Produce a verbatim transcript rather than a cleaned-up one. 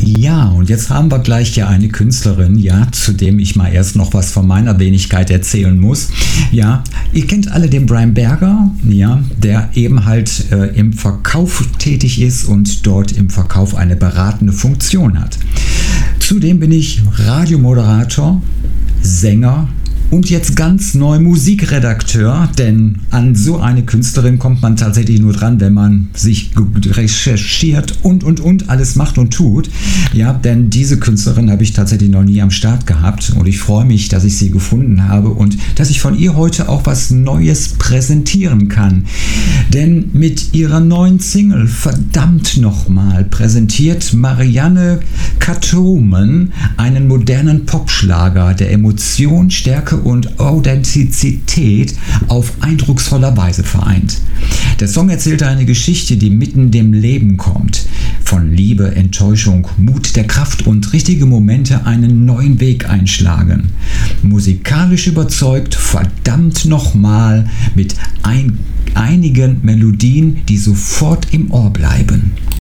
Ja, und jetzt haben wir gleich ja eine Künstlerin, ja, zu dem ich mal erst noch was von meiner Wenigkeit erzählen muss. Ja, ihr kennt alle den Brian Berger, ja, der eben halt äh, im Verkauf tätig ist und dort im Verkauf eine beratende Funktion hat. Zudem bin ich Radiomoderator, Sänger und jetzt ganz neu Musikredakteur, denn an so eine Künstlerin kommt man tatsächlich nur dran, wenn man sich recherchiert und und und alles macht und tut. Ja, denn diese Künstlerin habe ich tatsächlich noch nie am Start gehabt und ich freue mich, dass ich sie gefunden habe und dass ich von ihr heute auch was Neues präsentieren kann. Denn mit ihrer neuen Single Verdammt nochmal präsentiert Marianne Katomen einen modernen Popschlager, der Emotion, Stärke und Authentizität auf eindrucksvoller Weise vereint. Der Song erzählt eine Geschichte, die mitten dem Leben kommt. Von Liebe, Enttäuschung, Mut der Kraft und richtige Momente einen neuen Weg einschlagen. Musikalisch überzeugt, verdammt nochmal mit ein, einigen Melodien, die sofort im Ohr bleiben.